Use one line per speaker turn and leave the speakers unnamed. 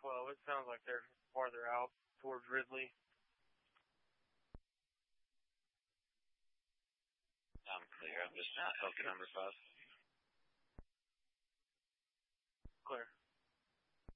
12. It sounds like they're farther out towards Ridley.
I'm clear. I'm just token number 5.